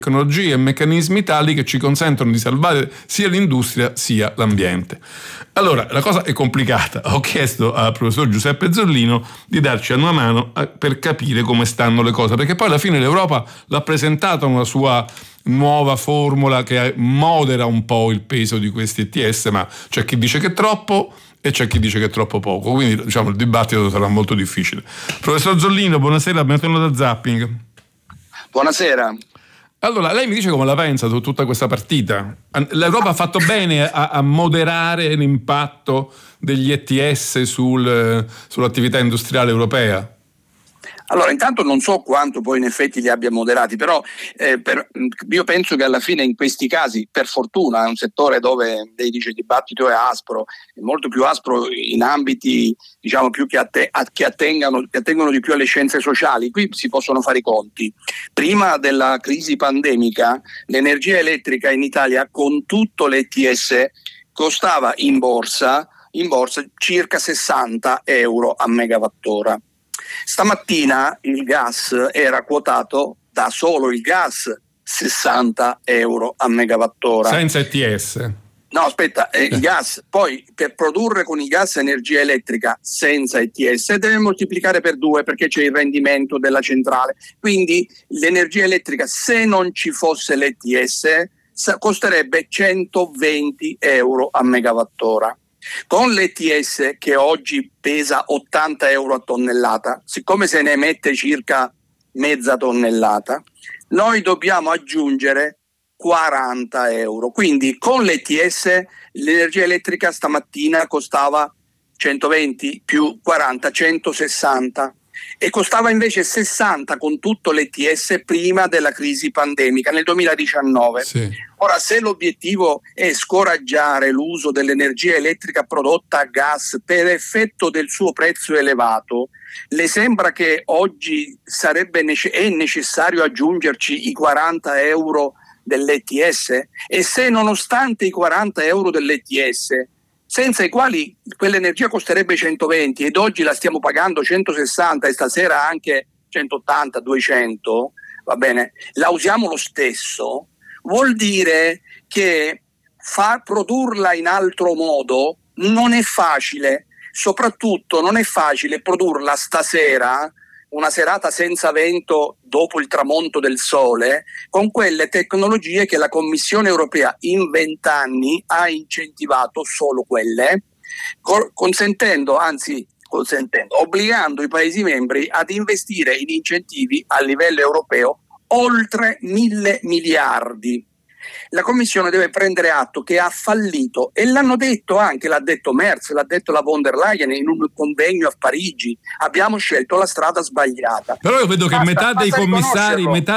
tecnologie e meccanismi tali che ci consentono di salvare sia l'industria sia l'ambiente. Allora, la cosa è complicata. Ho chiesto al professor Giuseppe Zollino di darci una mano per capire come stanno le cose, perché poi alla fine l'Europa l'ha presentata una sua nuova formula che modera un po' il peso di questi ETS, ma c'è chi dice che è troppo e c'è chi dice che è troppo poco, quindi diciamo il dibattito sarà molto difficile. Professor Zollino, buonasera, benvenuto da Zapping. Buonasera. Allora, lei mi dice come la pensa su tutta questa partita? L'Europa ha fatto bene a moderare l'impatto degli ETS sull'attività industriale europea? Allora, intanto non so quanto poi in effetti li abbia moderati, però io penso che alla fine in questi casi, per fortuna, è un settore dove lei dice il dibattito è aspro, è molto più aspro in ambiti diciamo più che attengono di più alle scienze sociali. Qui si possono fare i conti. Prima della crisi pandemica l'energia elettrica in Italia con tutto l'ETS costava in borsa circa 60 euro a megawattora. Stamattina il gas era quotato da solo il gas 60 euro a megawattora. Senza ETS? No, aspetta, il gas, poi per produrre con il gas energia elettrica senza ETS deve moltiplicare per 2 perché c'è il rendimento della centrale. Quindi l'energia elettrica, se non ci fosse l'ETS, costerebbe 120 euro a megawattora. Con l'ETS che oggi pesa 80 euro a tonnellata, siccome se ne emette circa mezza tonnellata, noi dobbiamo aggiungere 40 euro. Quindi con l'ETS l'energia elettrica stamattina costava 120 più 40, 160 e costava invece 60 con tutto l'ETS prima della crisi pandemica nel 2019. Sì. Ora, se l'obiettivo è scoraggiare l'uso dell'energia elettrica prodotta a gas per effetto del suo prezzo elevato, le sembra che oggi è necessario aggiungerci i 40 euro dell'ETS? E se nonostante i 40 euro dell'ETS, senza i quali quell'energia costerebbe 120 ed oggi la stiamo pagando 160 e stasera anche 180, 200, va bene, la usiamo lo stesso, vuol dire che produrla in altro modo non è facile, soprattutto non è facile produrla stasera, una serata senza vento dopo il tramonto del sole, con quelle tecnologie che la Commissione europea in 20 anni ha incentivato, solo quelle, obbligando i Paesi membri ad investire in incentivi a livello europeo oltre 1.000 miliardi. La Commissione deve prendere atto che ha fallito e l'hanno detto anche, l'ha detto Merz, l'ha detto la von der Leyen in un convegno a Parigi. Abbiamo scelto la strada sbagliata. Però io vedo che metà dei commissari, metà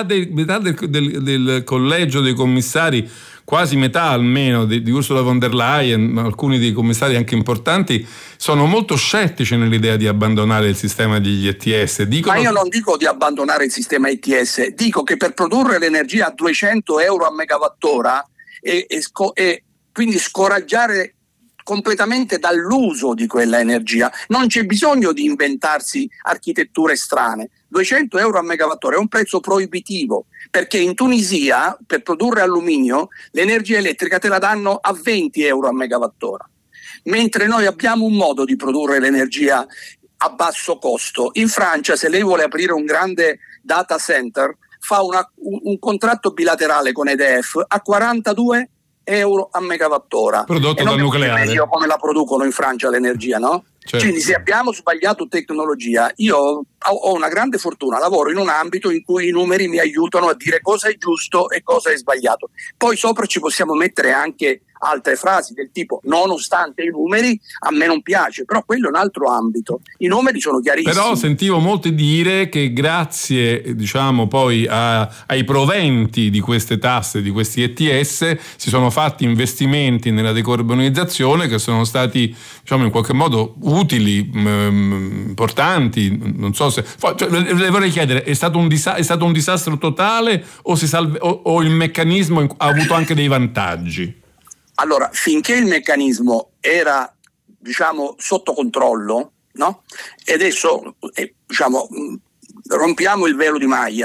del collegio dei commissari, quasi metà almeno di Ursula von der Leyen, alcuni dei commissari anche importanti, sono molto scettici nell'idea di abbandonare il sistema degli ETS. Ma io non dico di abbandonare il sistema ETS, dico che per produrre l'energia a 200 euro a megawattora e quindi scoraggiare completamente dall'uso di quella energia, non c'è bisogno di inventarsi architetture strane. 200 euro a megawattora è un prezzo proibitivo, perché in Tunisia per produrre alluminio l'energia elettrica te la danno a 20 euro a megawattora, mentre noi abbiamo un modo di produrre l'energia a basso costo. In Francia, se lei vuole aprire un grande data center, fa un contratto bilaterale con EDF a 42 euro a megawattora. Prodotto dal nucleare. Io come la producono in Francia l'energia, no? Certo. Quindi se abbiamo sbagliato tecnologia, io ho una grande fortuna, lavoro in un ambito in cui i numeri mi aiutano a dire cosa è giusto e cosa è sbagliato. Poi sopra ci possiamo mettere anche altre frasi del tipo nonostante i numeri a me non piace, però quello è un altro ambito, i numeri sono chiarissimi. Però sentivo molti dire che grazie diciamo poi ai proventi di queste tasse, di questi ETS, si sono fatti investimenti nella decarbonizzazione che sono stati diciamo in qualche modo utili, importanti. Non so se le vorrei chiedere, è stato un disastro totale o il meccanismo ha avuto anche dei vantaggi? Allora, finché il meccanismo era, diciamo, sotto controllo, no? E adesso, diciamo, rompiamo il velo di maglia.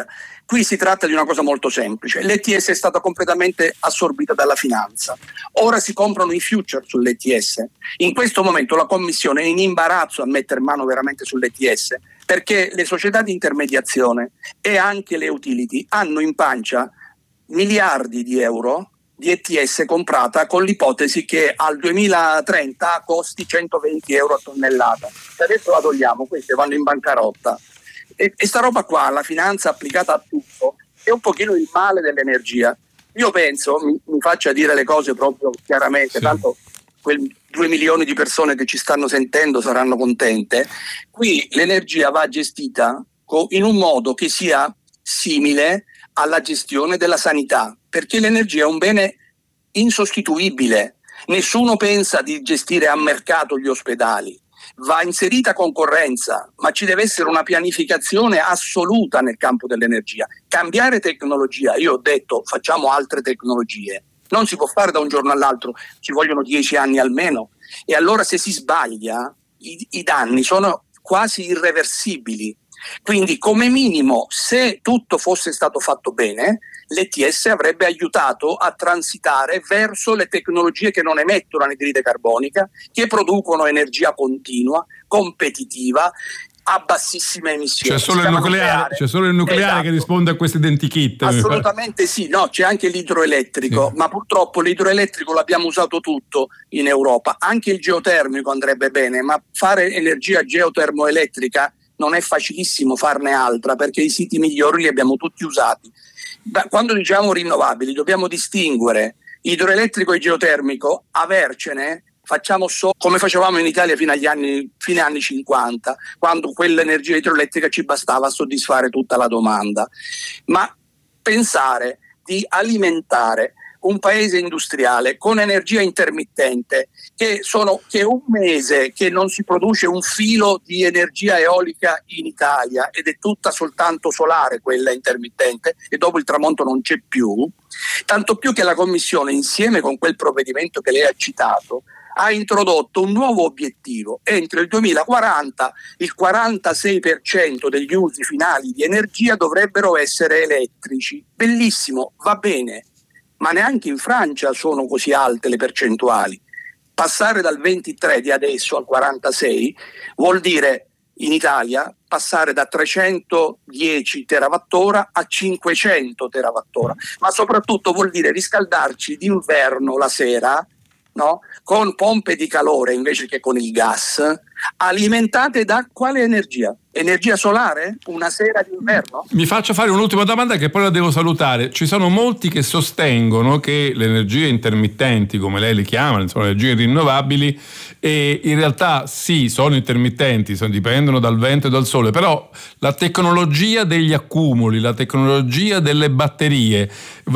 Qui si tratta di una cosa molto semplice. L'ETS è stata completamente assorbita dalla finanza. Ora si comprano i future sull'ETS. In questo momento la Commissione è in imbarazzo a mettere mano veramente sull'ETS, perché le società di intermediazione e anche le utility hanno in pancia miliardi di euro di ETS comprata con l'ipotesi che al 2030 costi 120 euro a tonnellata. Se adesso la togliamo, queste vanno in bancarotta. E sta roba qua, la finanza applicata a tutto, è un pochino il male dell'energia. Io penso, mi faccia dire le cose proprio chiaramente, sì. Tanto quei 2 milioni di persone che ci stanno sentendo saranno contente. Qui l'energia va gestita in un modo che sia simile alla gestione della sanità, perché l'energia è un bene insostituibile. Nessuno pensa di gestire a mercato gli ospedali. Va inserita concorrenza, ma ci deve essere una pianificazione assoluta nel campo dell'energia. Cambiare tecnologia, io ho detto facciamo altre tecnologie, non si può fare da un giorno all'altro, ci vogliono 10 anni almeno, e allora se si sbaglia i danni sono quasi irreversibili. Quindi come minimo, se tutto fosse stato fatto bene, l'ETS avrebbe aiutato a transitare verso le tecnologie che non emettono anidride carbonica, che producono energia continua, competitiva, a bassissime emissioni. C'è solo il nucleare esatto. Che risponde a questo identikit. Assolutamente sì, no, c'è anche l'idroelettrico, sì. Ma purtroppo l'idroelettrico l'abbiamo usato tutto in Europa. Anche il geotermico andrebbe bene, ma fare energia geotermoelettrica non è facilissimo farne altra, perché i siti migliori li abbiamo tutti usati. Quando diciamo rinnovabili dobbiamo distinguere idroelettrico e geotermico, avercene facciamo come facevamo in Italia fine anni 50, quando quell'energia idroelettrica ci bastava a soddisfare tutta la domanda. Ma pensare di alimentare un paese industriale con energia intermittente, che è un mese che non si produce un filo di energia eolica in Italia ed è tutta soltanto solare quella intermittente, e dopo il tramonto non c'è più, tanto più che la Commissione, insieme con quel provvedimento che lei ha citato, ha introdotto un nuovo obiettivo: entro il 2040 il 46% degli usi finali di energia dovrebbero essere elettrici. Bellissimo, va bene, ma neanche in Francia sono così alte le percentuali. Passare dal 23 di adesso al 46 vuol dire in Italia passare da 310 terawattora a 500 terawattora, ma soprattutto vuol dire riscaldarci d'inverno la sera, no? Con pompe di calore invece che con il gas, alimentate da quale energia? Energia solare? Una sera d'inverno? Mi faccio fare un'ultima domanda che poi la devo salutare. Ci sono molti che sostengono che le energie intermittenti, come lei le chiama, sono energie rinnovabili, e in realtà sì, sono intermittenti, dipendono dal vento e dal sole, però la tecnologia degli accumuli, la tecnologia delle batterie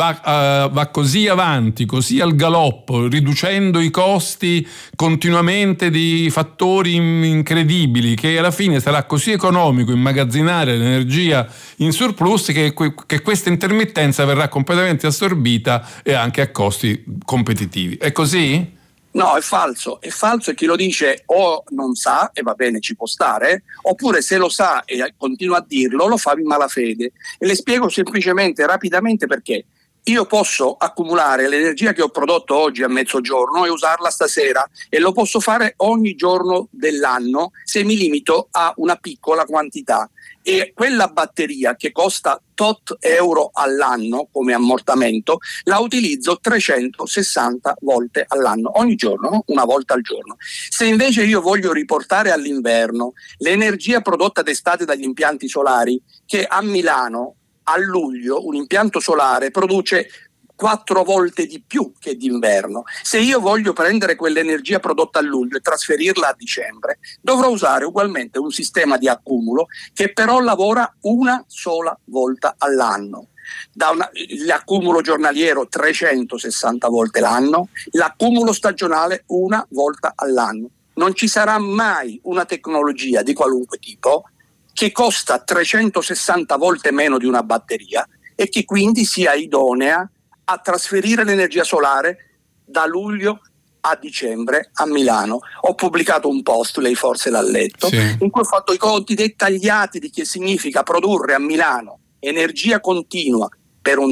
va così avanti, così al galoppo, riducendo i costi continuamente di fattori incredibili, che alla fine sarà così economico immagazzinare l'energia in surplus che questa intermittenza verrà completamente assorbita e anche a costi competitivi. È così? No, è falso, e chi lo dice o non sa, e va bene, ci può stare, oppure se lo sa e continua a dirlo, lo fa in malafede. E le spiego semplicemente, rapidamente, perché. Io posso accumulare l'energia che ho prodotto oggi a mezzogiorno e usarla stasera, e lo posso fare ogni giorno dell'anno se mi limito a una piccola quantità. E quella batteria che costa tot euro all'anno come ammortamento la utilizzo 360 volte all'anno, ogni giorno, una volta al giorno. Se invece io voglio riportare all'inverno l'energia prodotta d'estate dagli impianti solari, che a Milano a luglio un impianto solare produce 4 volte di più che d'inverno. Se io voglio prendere quell'energia prodotta a luglio e trasferirla a dicembre, dovrò usare ugualmente un sistema di accumulo che però lavora una sola volta all'anno. L'accumulo giornaliero 360 volte l'anno, l'accumulo stagionale una volta all'anno. Non ci sarà mai una tecnologia di qualunque tipo che costa 360 volte meno di una batteria e che quindi sia idonea a trasferire l'energia solare da luglio a dicembre a Milano. Ho pubblicato un post, lei forse l'ha letto, sì, in cui ho fatto i conti dettagliati di che significa produrre a Milano energia continua per un